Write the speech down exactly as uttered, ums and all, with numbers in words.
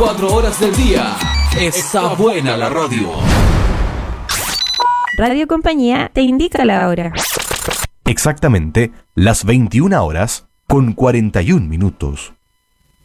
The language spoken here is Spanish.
veinticuatro horas del día. Está buena la radio. Radio Compañía te indica la hora. Exactamente las veintiuna horas con cuarenta y un minutos.